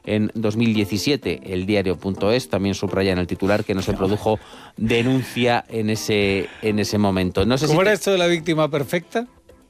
en 2017. El diario.es también subraya en el titular que no se produjo denuncia en ese momento. No sé ¿Cómo era esto de la víctima perfecta?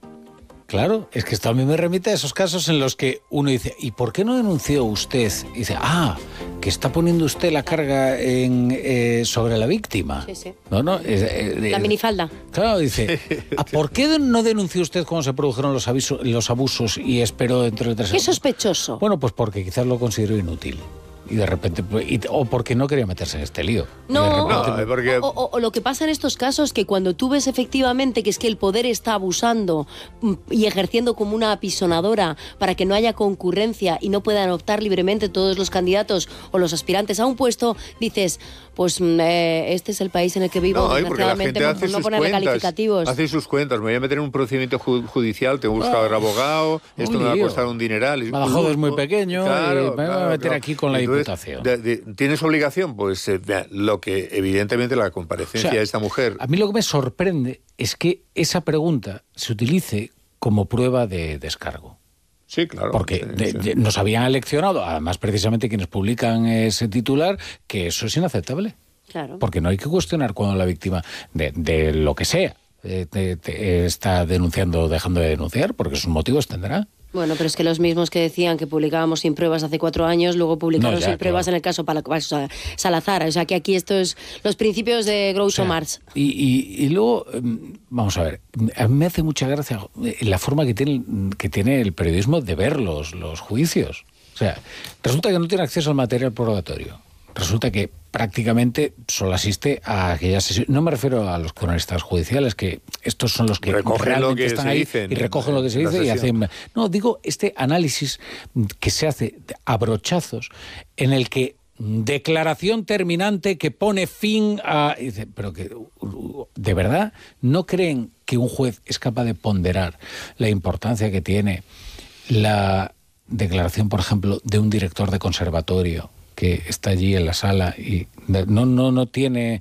Claro, es que esto a mí me remite a esos casos en los que uno dice, ¿y por qué no denunció usted? Y dice, que está poniendo usted la carga sobre la víctima. Sí. No, la minifalda. Claro, dice, ¿por qué no denunció usted cuando se produjeron los abusos y esperó dentro de 3 años? Qué sospechoso. Bueno, pues porque quizás lo consideró inútil. Y de repente, o porque no quería meterse en este lío. Porque... O lo que pasa en estos casos, que cuando tú ves efectivamente que es que el poder está abusando y ejerciendo como una apisonadora para que no haya concurrencia y no puedan optar libremente todos los candidatos o los aspirantes a un puesto, dices, pues este es el país en el que vivo, desgraciadamente, no ponerle calificativos. Hace sus cuentas, me voy a meter en un procedimiento judicial, tengo que buscar abogado, esto me va a costar un dineral. Badajoz es muy pequeño, me voy a meter aquí con la Diputación. ¿Tienes obligación? Pues lo que evidentemente la comparecencia de esta mujer... A mí lo que me sorprende es que esa pregunta se utilice como prueba de descargo. Sí, claro. Porque nos habían aleccionado, además precisamente quienes publican ese titular, que eso es inaceptable. Claro. Porque no hay que cuestionar cuando la víctima de lo que sea te está denunciando o dejando de denunciar, porque sus motivos tendrá. Bueno, pero es que los mismos que decían que publicábamos sin pruebas hace 4 años, luego publicaron sin pruebas en el caso Salazar. O sea, que aquí esto es los principios de Groucho Marx. Y luego, vamos a ver, a mí me hace mucha gracia la forma que tiene el periodismo de ver los juicios. O sea, resulta que no tiene acceso al material probatorio. Resulta que prácticamente solo asiste a aquellas sesiones. No me refiero a los cronistas judiciales, que estos son los que recogen lo que están ahí y recogen lo que se dice y hacen... No, digo este análisis que se hace a brochazos, en el que declaración terminante que pone fin a... Pero que, ¿de verdad no creen que un juez es capaz de ponderar la importancia que tiene la declaración, por ejemplo, de un director de conservatorio que está allí en la sala y no tiene...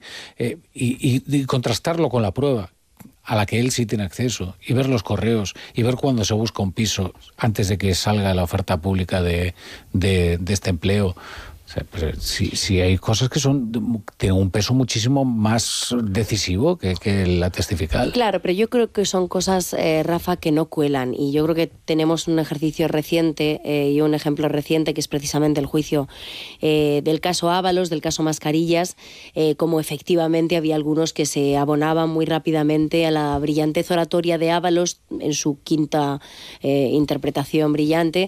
y contrastarlo con la prueba a la que él sí tiene acceso, y ver los correos, y ver cuando se busca un piso antes de que salga la oferta pública de este empleo. O sea, pues, sí hay cosas que tienen un peso muchísimo más decisivo que la testifical. Claro, pero yo creo que son cosas, Rafa, que no cuelan. Y yo creo que tenemos un ejercicio reciente y un ejemplo reciente que es precisamente el juicio del caso Ábalos, del caso Mascarillas, como efectivamente había algunos que se abonaban muy rápidamente a la brillantez oratoria de Ábalos en su quinta interpretación brillante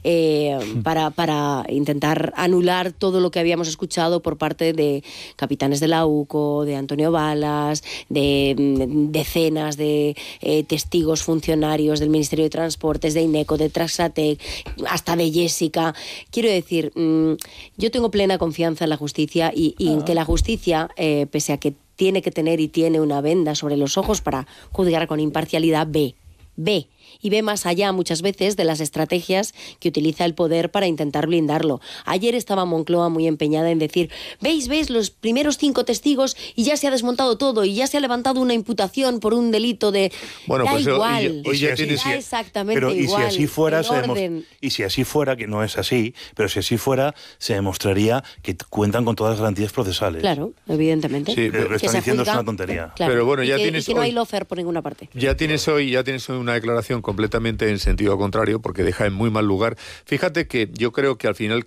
para intentar anular todo lo que habíamos escuchado por parte de capitanes de la UCO, de Antonio Balas, de decenas de testigos funcionarios del Ministerio de Transportes, de INECO, de Traxatec, hasta de Jessica. Quiero decir, yo tengo plena confianza en la justicia y en que la justicia, pese a que tiene que tener y tiene una venda sobre los ojos para juzgar con imparcialidad, ve y ve más allá muchas veces de las estrategias que utiliza el poder para intentar blindarlo. Ayer estaba Moncloa muy empeñada en decir, ¿veis los primeros 5 testigos y ya se ha desmontado todo y ya se ha levantado una imputación por un delito de... Bueno, da pues igual, hoy ya tienes... da exactamente pero, igual. Y si así fuera, que no es así, pero si así fuera, se demostraría que cuentan con todas las garantías procesales. Claro, evidentemente. Sí, pero lo que están diciendo es una tontería. Claro, pero bueno, ya y que no hay lawfare por ninguna parte. Ya tienes hoy una declaración completamente en sentido contrario, porque deja en muy mal lugar. Fíjate que yo creo que al final,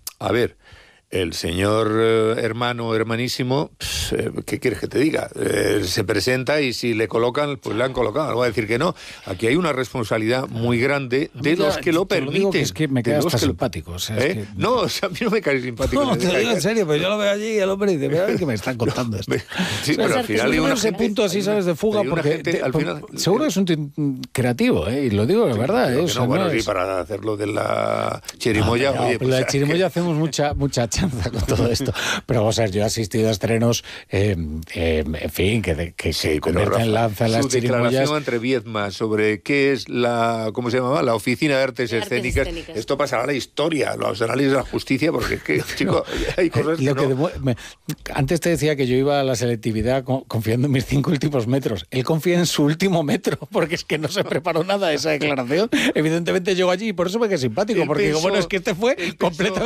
el señor hermanísimo, ¿qué quieres que te diga? Se presenta y si le colocan, pues le han colocado. No voy a decir que no. Aquí hay una responsabilidad muy grande de los que lo permiten. Digo que es que me cae hasta simpático. O sea, No, o sea, a mí no me cae simpático. No, te lo digo en serio, pero yo lo veo allí y el hombre dice, mira, a ver qué me están contando esto. Sí, pero al final hay ese punto así, ¿sabes? De fuga, porque seguro que es un creativo, y lo digo de verdad. Sí, para hacerlo de la chirimoya. La chirimoya hacemos mucha chanza con todo esto. Pero vamos a ver, yo he asistido a estrenos, en fin, que se convierten en lanza las chirimoyas. Su declaración ante Viedma sobre qué es ¿cómo se llamaba? La Oficina de Artes Escénicas. Esto pasará a la historia, los análisis de la justicia, porque es que, chicos, hay cosas que no... Antes te decía que yo iba a la selectividad confiando en mis 5 últimos metros. Él confía en su último metro, porque es que no se preparó nada de esa declaración. Evidentemente llegó allí y por eso me quedé simpático, porque digo, bueno, es que este fue completamente...